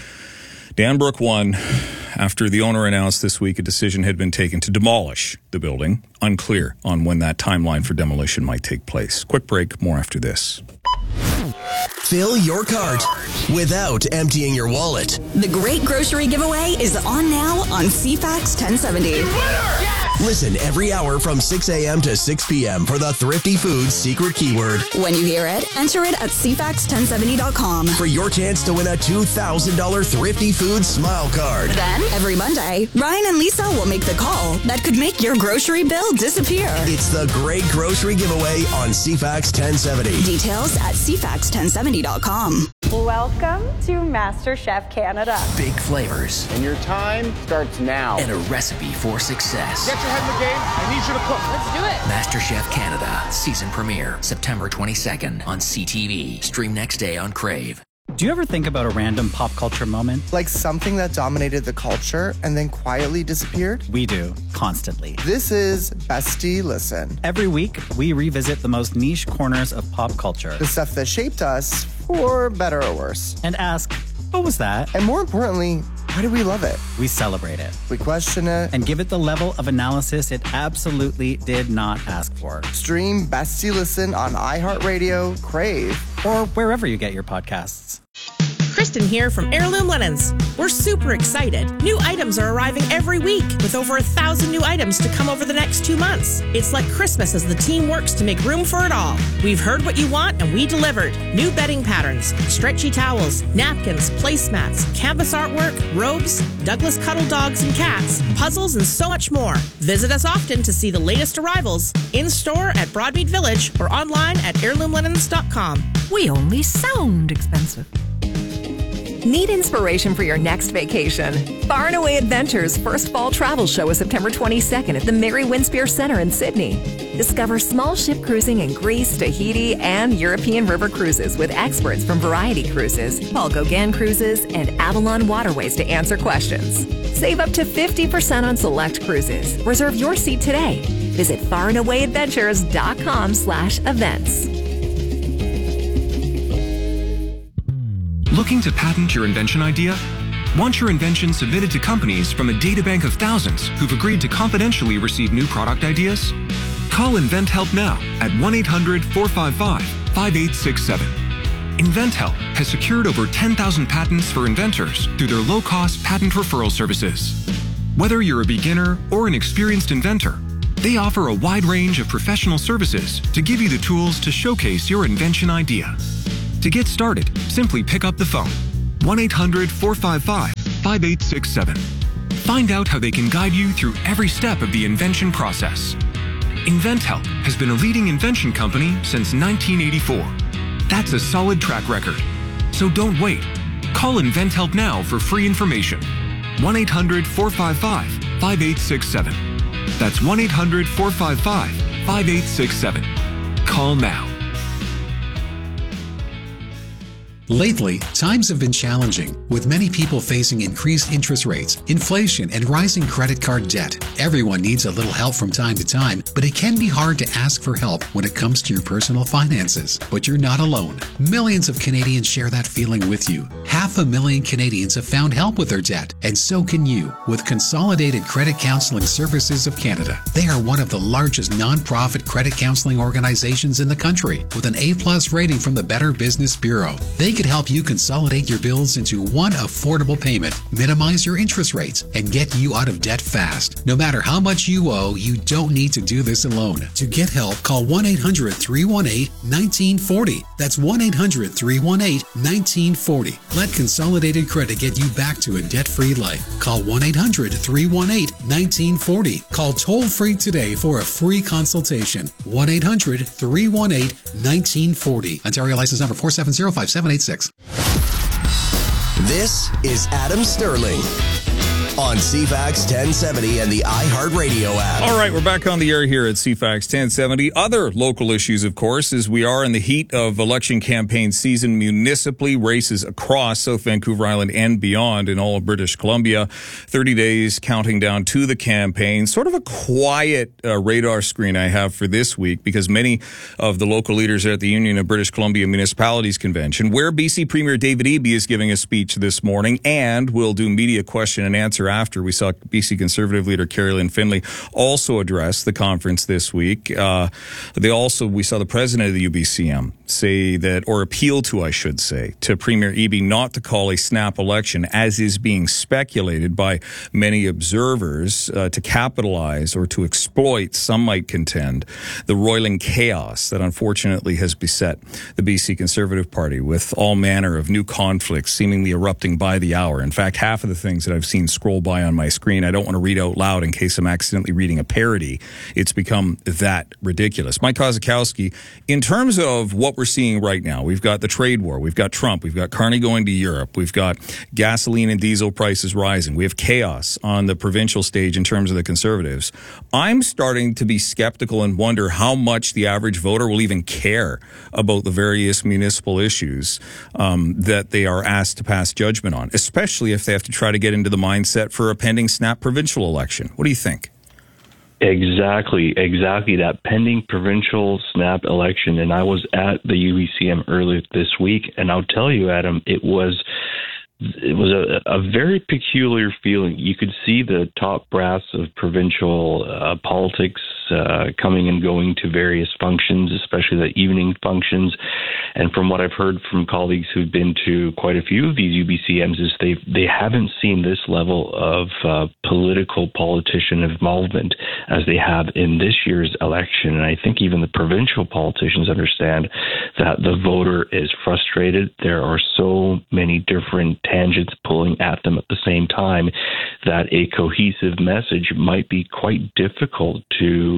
Danbrook won after the owner announced this week a decision had been taken to demolish the building. Unclear on when that timeline for demolition might take place. Quick break, more after this. Fill your cart without emptying your wallet. The Great Grocery Giveaway is on now on C FAX ten seventy. Listen every hour from six a.m. to six p.m. for the Thrifty Foods secret keyword. When you hear it, enter it at C FAX ten seventy dot com for your chance to win a two thousand dollars Thrifty Foods Smile Card. Then, every Monday, Ryan and Lisa will make the call that could make your grocery bill disappear. It's the Great Grocery Giveaway on C FAX ten seventy. Details at C FAX ten seventy dot com. Welcome to MasterChef Canada. Big flavors. And your time starts now. And a recipe for success. Get your head in the game. I need you to cook. Let's do it. MasterChef Canada. Season premiere September twenty-second on C T V. Stream next day on Crave. Do you ever think about a random pop culture moment? Like something that dominated the culture and then quietly disappeared? We do, constantly. This is Bestie Listen. Every week, we revisit the most niche corners of pop culture. The stuff that shaped us, for better or worse. And ask, what was that? And more importantly, why do we love it? We celebrate it. We question it. And give it the level of analysis it absolutely did not ask for. Stream Bestie Listen on iHeartRadio, Crave, or wherever you get your podcasts. Kristen here from Heirloom Linens. We're super excited. New items are arriving every week with over a thousand new items to come over the next two months. It's like Christmas as the team works to make room for it all. We've heard what you want and we delivered. New bedding patterns, stretchy towels, napkins, placemats, canvas artwork, robes, Douglas cuddle dogs and cats, puzzles, and so much more. Visit us often to see the latest arrivals in store at Broadmead Village or online at heirloom linens dot com. We only sound expensive. Need inspiration for your next vacation? Far and Away Adventures' first fall travel show is September twenty-second at the Mary Winspear Center in Sydney. Discover small ship cruising in Greece, Tahiti, and European river cruises with experts from Variety Cruises, Paul Gauguin Cruises, and Avalon Waterways to answer questions. Save up to fifty percent on select cruises. Reserve your seat today. Visit farawayadventures.com slash events. Looking to patent your invention idea? Want your invention submitted to companies from a databank of thousands who've agreed to confidentially receive new product ideas? Call InventHelp now at one eight hundred four five five five eight six seven. InventHelp has secured over ten thousand patents for inventors through their low-cost patent referral services. Whether you're a beginner or an experienced inventor, they offer a wide range of professional services to give you the tools to showcase your invention idea. To get started, simply pick up the phone, one eight hundred four five five five eight six seven. Find out how they can guide you through every step of the invention process. InventHelp has been a leading invention company since nineteen eighty-four. That's a solid track record. So don't wait. Call InventHelp now for free information. one eight hundred four five five five eight six seven. That's one eight hundred four five five five eight six seven. Call now. Lately, times have been challenging, with many people facing increased interest rates, inflation, and rising credit card debt. Everyone needs a little help from time to time, but it can be hard to ask for help when it comes to your personal finances. But you're not alone. Millions of Canadians share that feeling with you. Half a million Canadians have found help with their debt, and so can you with Consolidated Credit Counseling Services of Canada. They are one of the largest non-profit credit counseling organizations in the country, with an A-plus rating from the Better Business Bureau. They could help you consolidate your bills into one affordable payment, minimize your interest rates, and get you out of debt fast. No matter how much you owe, you don't need to do this alone. To get help, call one eight hundred three one eight one nine four zero. That's one eight hundred three one eight one nine four zero. Let Consolidated Credit get you back to a debt-free life. Call one eight hundred three one eight one nine four zero. Call toll-free today for a free consultation. one eight hundred three one eight one nine four zero. Ontario license number four seven zero five seven eight six. This is Adam Sterling on C FAX ten seventy and the iHeartRadio app. All right, we're back on the air here at C FAX ten seventy. Other local issues, of course, as we are in the heat of election campaign season municipally, races across South Vancouver Island and beyond in all of British Columbia. thirty days counting down to the campaign. Sort of a quiet uh, radar screen I have for this week, because many of the local leaders are at the Union of British Columbia Municipalities Convention, where B C Premier David Eby is giving a speech this morning, and we'll do media question and answer after. We saw B C Conservative leader Carrie-Lynne Findlay also address the conference this week. Uh, they also, we saw the president of the U B C M say that, or appeal to, I should say, to Premier Eby not to call a snap election, as is being speculated by many observers, uh, to capitalize or to exploit, some might contend, the roiling chaos that unfortunately has beset the B C Conservative Party, with all manner of new conflicts seemingly erupting by the hour. In fact, half of the things that I've seen scroll by on my screen, I don't want to read out loud in case I'm accidentally reading a parody. It's become that ridiculous. Mike Kozakowski, in terms of what we're seeing right now, we've got the trade war, we've got Trump, we've got Carney going to Europe, we've got gasoline and diesel prices rising, we have chaos on the provincial stage in terms of the Conservatives. I'm starting to be skeptical and wonder how much the average voter will even care about the various municipal issues um, that they are asked to pass judgment on, especially if they have to try to get into the mindset for a pending snap provincial election. What do you think? Exactly, exactly. That pending provincial snap election. And I was at the U B C M earlier this week, and I'll tell you, Adam, it was it was a, a very peculiar feeling. You could see the top brass of provincial uh, politics uh, coming and going to various functions, especially the evening functions. And from what I've heard from colleagues who've been to quite a few of these U B C Ms, is they they haven't seen this level of uh, political politician involvement as they have in this year's election. And I think even the provincial politicians understand that the voter is frustrated. There are so many different tangents pulling at them at the same time that a cohesive message might be quite difficult to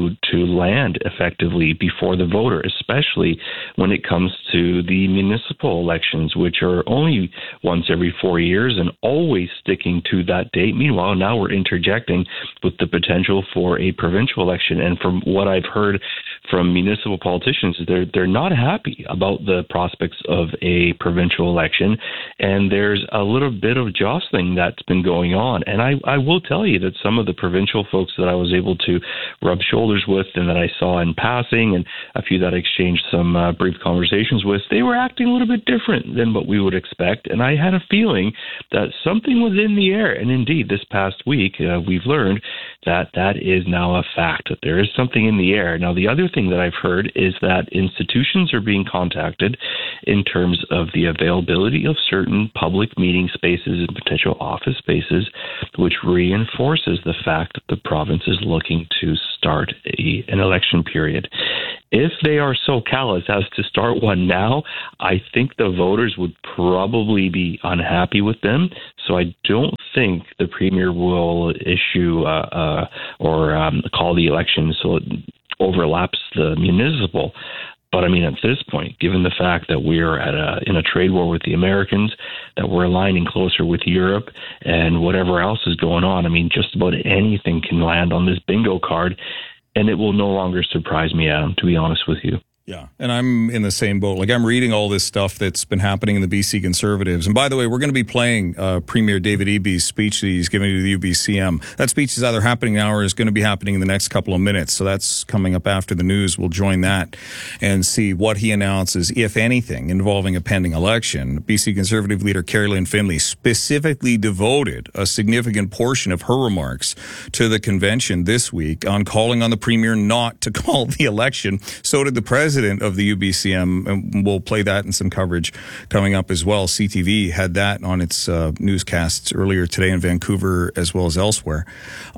to to land effectively before the voter, especially when it comes to the municipal elections, which are only once every four years and always sticking to that date. Meanwhile, now we're interjecting with the potential for a provincial election. And from what I've heard from municipal politicians, they're they're not happy about the prospects of a provincial election, and there's a little bit of jostling that's been going on. And I, I will tell you that some of the provincial folks that I was able to rub shoulders with and that I saw in passing, and a few that I exchanged some uh, brief conversations with, they were acting a little bit different than what we would expect. And I had a feeling that something was in the air. And indeed, this past week, uh, we've learned that that is now a fact, that there is something in the air. Now, the other thing that I've heard is that institutions are being contacted in terms of the availability of certain public meeting spaces and potential office spaces, which reinforces the fact that the province is looking to start a, an election period. If they are so callous as to start one now, I think the voters would probably be unhappy with them. So I don't think the Premier will issue uh, uh, or um, call the election so it overlaps the municipal. But I mean, at this point, given the fact that we're at a, in a trade war with the Americans, that we're aligning closer with Europe and whatever else is going on, I mean, just about anything can land on this bingo card, and it will no longer surprise me, Adam, to be honest with you. Yeah, and I'm in the same boat. Like, I'm reading all this stuff that's been happening in the B C Conservatives. And by the way, we're going to be playing uh, Premier David Eby's speech that he's giving to the U B C M. That speech is either happening now or is going to be happening in the next couple of minutes. So that's coming up after the news. We'll join that and see what he announces, if anything, involving a pending election. B C Conservative leader Carrie-Lynne Finlay specifically devoted a significant portion of her remarks to the convention this week on calling on the Premier not to call the election. So did the President of the U B C M, and we'll play that in some coverage coming up as well. C T V had that on its uh, newscasts earlier today in Vancouver as well as elsewhere.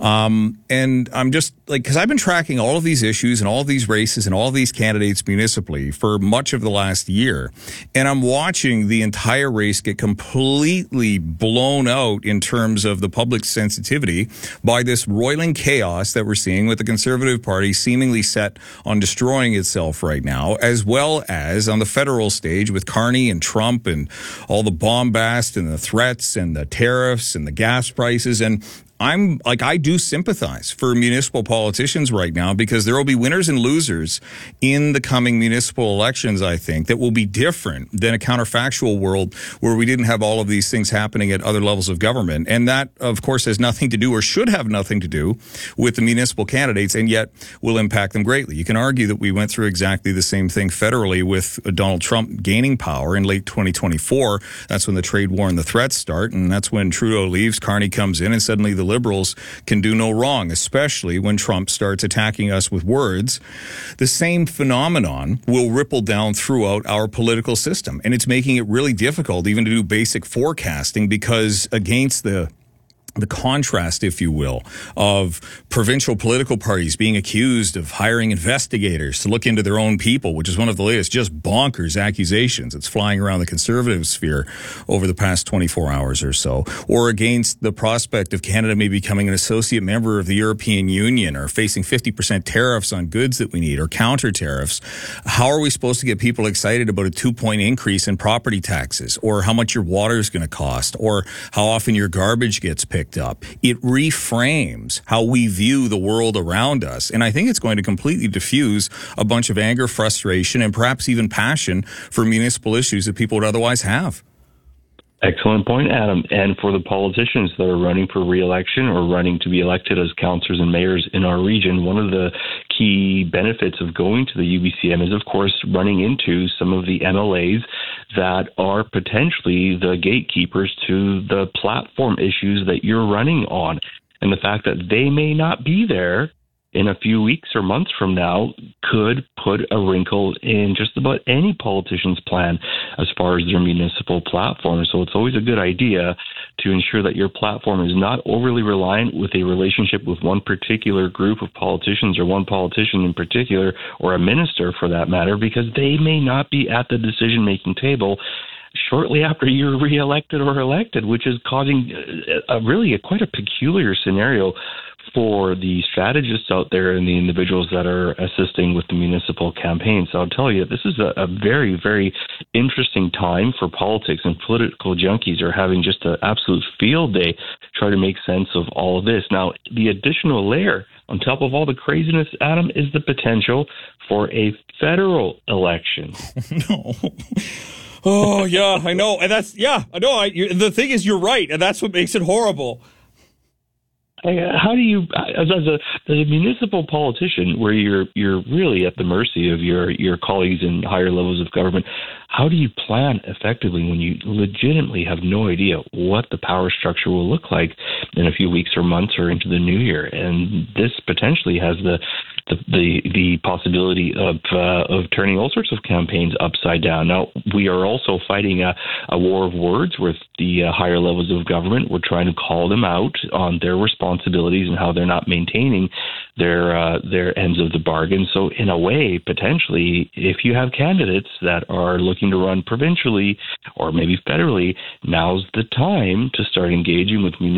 Um, and I'm just like, because I've been tracking all of these issues and all of these races and all of these candidates municipally for much of the last year, and I'm watching the entire race get completely blown out in terms of the public sensitivity by this roiling chaos that we're seeing with the Conservative Party seemingly set on destroying itself right now. Now, as well as on the federal stage with Carney and Trump and all the bombast and the threats and the tariffs and the gas prices. And I'm like, I do sympathize for municipal politicians right now, because there will be winners and losers in the coming municipal elections, I think, that will be different than a counterfactual world where we didn't have all of these things happening at other levels of government. And that, of course, has nothing to do, or should have nothing to do, with the municipal candidates, and yet will impact them greatly. You can argue that we went through exactly the same thing federally with Donald Trump gaining power in late twenty twenty-four. That's when the trade war and the threats start, and that's when Trudeau leaves, Carney comes in, and suddenly the Liberals can do no wrong, especially when Trump starts attacking us with words. The same phenomenon will ripple down throughout our political system, and it's making it really difficult even to do basic forecasting, because against the the contrast, if you will, of provincial political parties being accused of hiring investigators to look into their own people, which is one of the latest just bonkers accusations that's flying around the conservative sphere over the past twenty-four hours or so, or against the prospect of Canada maybe becoming an associate member of the European Union, or facing fifty percent tariffs on goods that we need, or counter tariffs. How are we supposed to get people excited about a two-point increase in property taxes, or how much your water is going to cost, or how often your garbage gets picked up? It reframes how we view the world around us. And I think it's going to completely diffuse a bunch of anger, frustration, and perhaps even passion for municipal issues that people would otherwise have. Excellent point, Adam. And for the politicians that are running for re-election or running to be elected as councillors and mayors in our region, one of the key benefits of going to the U B C M is, of course, running into some of the M L As that are potentially the gatekeepers to the platform issues that you're running on. And the fact that they may not be there in a few weeks or months from now could put a wrinkle in just about any politician's plan as far as their municipal platform. So it's always a good idea to ensure that your platform is not overly reliant with a relationship with one particular group of politicians, or one politician in particular, or a minister for that matter, because they may not be at the decision-making table shortly after you're reelected or elected, which is causing a, a really a, quite a peculiar scenario for the strategists out there and the individuals that are assisting with the municipal campaigns. So I'll tell you, this is a, a very, very interesting time for politics, and political junkies are having just an absolute field day trying to make sense of all of this. Now, the additional layer on top of all the craziness, Adam, is the potential for a federal election. No. Oh, yeah, I know. And that's, yeah, I know. I, you, the thing is, you're right. And that's what makes it horrible. How do you, as a, as a municipal politician, where you're you're really at the mercy of your, your colleagues in higher levels of government, how do you plan effectively when you legitimately have no idea what the power structure will look like in a few weeks or months or into the new year? And this potentially has the the the, the possibility of uh, of turning all sorts of campaigns upside down. Now, we are also fighting a, a war of words with the uh, higher levels of government. We're trying to call them out on their responsibilities and how they're not maintaining their uh, their ends of the bargain. So in a way, potentially, if you have candidates that are looking to run provincially or maybe federally, now's the time to start engaging with municipal